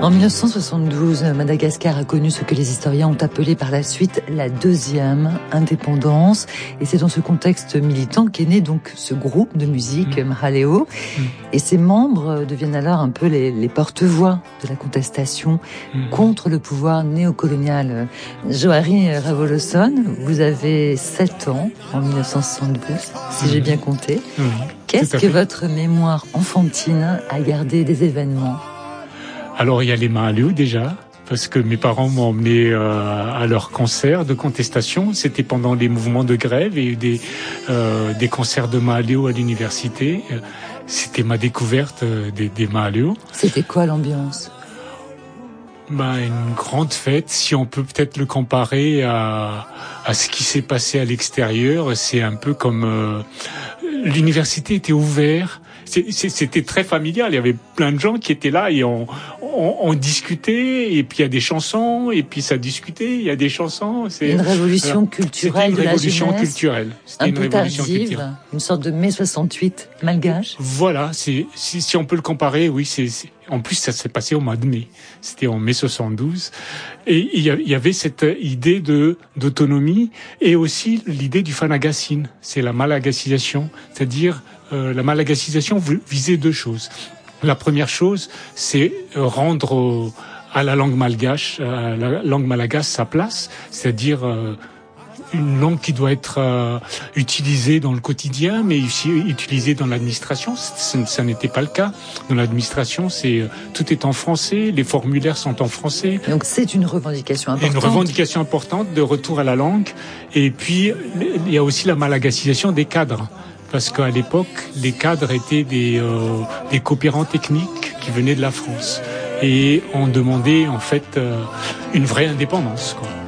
En 1972, Madagascar a connu ce que les historiens ont appelé par la suite la deuxième indépendance. Et c'est dans ce contexte militant qu'est né donc ce groupe de musique, Mraleo. Et ses membres deviennent alors un peu les porte-voix de la contestation contre le pouvoir néocolonial. Johari Ravolosson, vous avez 7 ans en 1972, si j'ai bien compté. Qu'est-ce que votre mémoire enfantine a gardé des événements ? Alors il y a les Mraleo déjà, parce que mes parents m'ont emmené à leur concert de contestation. C'était pendant les mouvements de grève et des concerts de Mraleo à l'université. C'était ma découverte des Mraleo. C'était quoi l'ambiance ? Une grande fête, si on peut peut-être le comparer à ce qui s'est passé à l'extérieur. C'est un peu comme l'université était ouverte. C'était très familial. Il y avait plein de gens qui étaient là et on discutait. Et puis il y a des chansons. Et puis ça discutait. Il y a des chansons. Une révolution culturelle de la jeunesse. C'était une révolution culturelle. Un peu tardive. Une sorte de mai 68 malgache. Voilà. Si on peut le comparer, oui. En plus, ça s'est passé au mois de mai. C'était en mai 72. Et il y avait cette idée d'autonomie et aussi l'idée du fanagasin. C'est la malagacisation. C'est-à-dire, la malagacisation visait 2 choses. La première chose, c'est rendre à la langue malgache, à la langue malgache sa place, c'est-à-dire une langue qui doit être utilisée dans le quotidien, mais aussi utilisée dans l'administration. Ça n'était pas le cas. Dans l'administration, tout est en français, les formulaires sont en français. Donc c'est une revendication importante. Une revendication importante de retour à la langue. Et puis, il y a aussi la malagacisation des cadres. Parce qu'à l'époque, les cadres étaient des coopérants techniques qui venaient de la France. Et on demandait, en fait, une vraie indépendance, quoi.